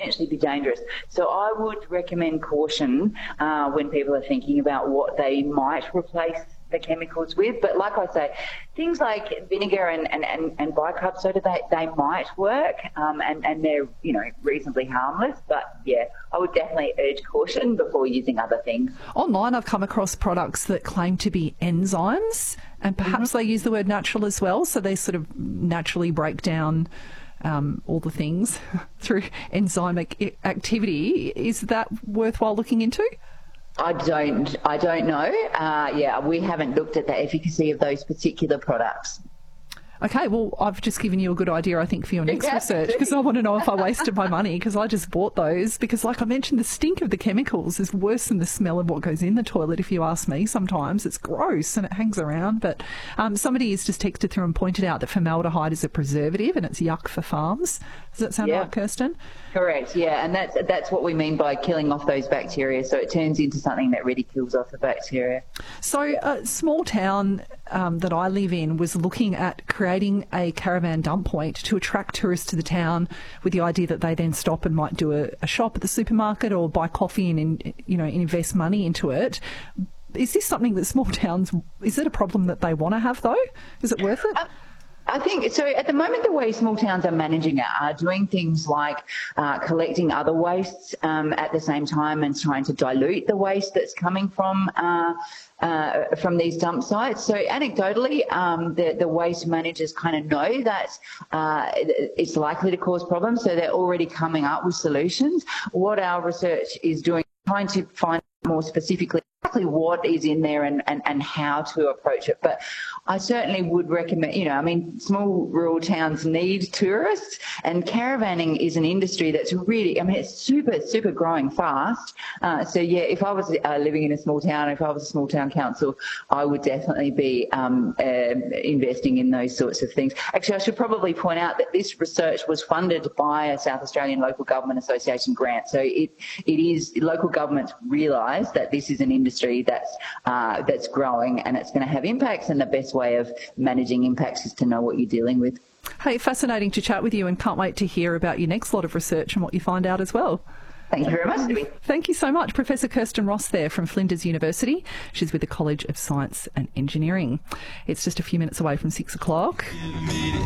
potentially be dangerous. So I would recommend caution when people are thinking about what they might replace the chemicals with. But like I say, things like vinegar and bicarb soda, they might work, and they're, you know, reasonably harmless. But yeah, I would definitely urge caution before using other things. Online, I've come across products that claim to be enzymes, and perhaps they use the word natural as well, so they sort of naturally break down all the things through enzymic activity. Is that worthwhile looking into? I don't know. Yeah, we haven't looked at the efficacy of those particular products. Okay, well, I've just given you a good idea, I think, for your next research, because I want to know if I wasted my money, because I just bought those. Because, like I mentioned, the stink of the chemicals is worse than the smell of what goes in the toilet, if you ask me. Sometimes it's gross and it hangs around. But somebody has just texted through and pointed out that formaldehyde is a preservative and it's yuck for farms. Does that sound right, Kirsten? Correct, yeah, and that's what we mean by killing off those bacteria. So it turns into something that really kills off the bacteria. So a small town that I live in was looking at creating a caravan dump point to attract tourists to the town, with the idea that they then stop and might do a shop at the supermarket or buy coffee and invest money into it. Is this something that small towns, is it a problem that they want to have though? Is it worth it? I think so. At the moment, the way small towns are managing it are doing things like collecting other wastes at the same time and trying to dilute the waste that's coming from these dump sites. So anecdotally, the waste managers kind of know that it's likely to cause problems, so they're already coming up with solutions. What our research is doing, trying to find more specifically exactly what is in there and how to approach it. But I certainly would recommend, small rural towns need tourists, and caravanning is an industry that's really, it's super, super growing fast. So yeah, if I was living in a small town, if I was a small town council, I would definitely be investing in those sorts of things. Actually, I should probably point out that this research was funded by a South Australian Local Government Association grant. So it is, local governments realise that this is an industry that's growing and it's going to have impacts, and the best way of managing impacts is to know what you're dealing with. Hey, fascinating to chat with you, and can't wait to hear about your next lot of research and what you find out as well. Thank you very much. Thank you so much. Professor Kirsten Ross there from Flinders University. She's with the College of Science and Engineering. It's just a few minutes away from 6 o'clock.